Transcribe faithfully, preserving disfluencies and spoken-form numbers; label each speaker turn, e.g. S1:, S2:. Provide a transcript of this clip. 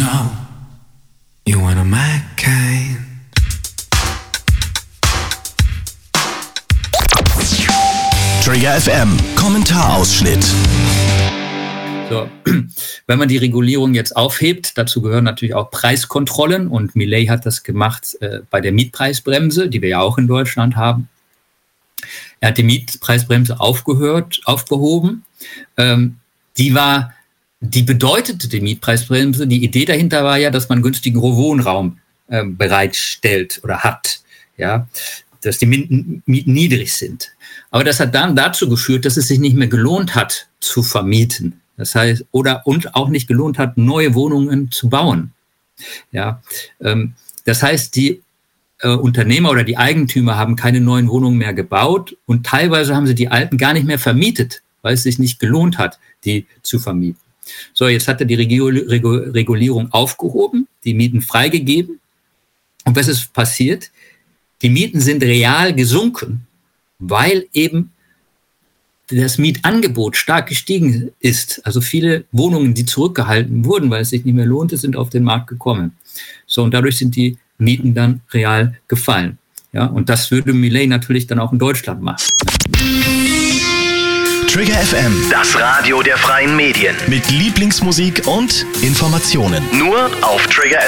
S1: know you wanna my kind.
S2: Trigger F M, Kommentarausschnitt.
S3: So, wenn man die Regulierung jetzt aufhebt, dazu gehören natürlich auch Preiskontrollen und Milei hat das gemacht äh, bei der Mietpreisbremse, die wir ja auch in Deutschland haben. Er hat die Mietpreisbremse aufgehört, aufgehoben. Ähm, die war, die bedeutete die Mietpreisbremse, die Idee dahinter war ja, dass man günstigen Wohnraum äh, bereitstellt oder hat, ja, dass die Mieten niedrig sind. Aber das hat dann dazu geführt, dass es sich nicht mehr gelohnt hat zu vermieten. Das heißt, oder und auch nicht gelohnt hat, neue Wohnungen zu bauen. Ja, ähm, das heißt, die äh, Unternehmer oder die Eigentümer haben keine neuen Wohnungen mehr gebaut und teilweise haben sie die alten gar nicht mehr vermietet, weil es sich nicht gelohnt hat, die zu vermieten. So, jetzt hat er die Regulierung aufgehoben, die Mieten freigegeben. Und was ist passiert? Die Mieten sind real gesunken, weil eben das Mietangebot stark gestiegen ist. Also viele Wohnungen, die zurückgehalten wurden, weil es sich nicht mehr lohnte, sind auf den Markt gekommen. So, und dadurch sind die Mieten dann real gefallen. Ja, und das würde Milei natürlich dann auch in Deutschland machen.
S2: Trigger F M,
S4: das Radio der freien Medien.
S2: Mit Lieblingsmusik und Informationen.
S4: Nur auf Trigger